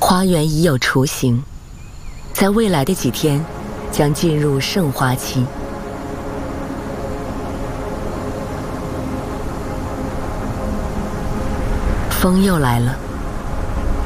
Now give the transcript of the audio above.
花园已有雏形，在未来的几天将进入盛花期。风又来了，